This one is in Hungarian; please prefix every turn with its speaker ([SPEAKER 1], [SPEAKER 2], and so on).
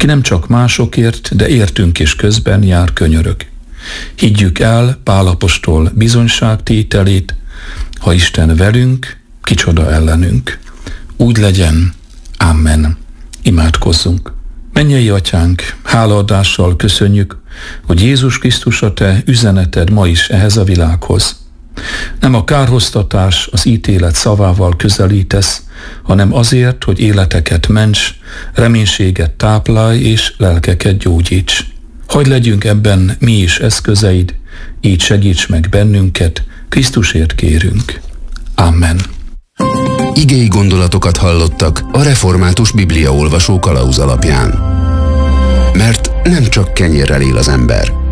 [SPEAKER 1] aki nem csak másokért, de értünk is közben jár könyörög. Higgyük el Pál apostol bizonyságtételét, ha Isten velünk, kicsoda ellenünk. Úgy legyen. Amen. Imádkozzunk. Mennyei Atyánk, hálaadással köszönjük, hogy Jézus Krisztus a Te üzeneted ma is ehhez a világhoz. Nem a kárhoztatás, az ítélet szavával közelítesz, hanem azért, hogy életeket ments, reménységet táplálj és lelkeket gyógyíts. Hadd legyünk ebben mi is eszközeid, így segíts meg bennünket, Krisztusért kérünk. Amen.
[SPEAKER 2] Igei gondolatokat hallottak a Református Bibliaolvasó kalauz alapján. Mert nem csak kenyérrel él az ember,